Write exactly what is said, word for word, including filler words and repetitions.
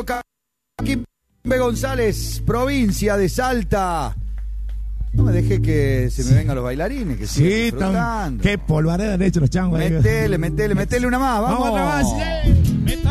amigo Quimbe González, provincia de Salta. No me deje que se me vengan los bailarines, que sí, sigan disfrutando. Qué polvareda han hecho los changos. Metele, metele, metele una más, vamos. Vamos otra más, sí.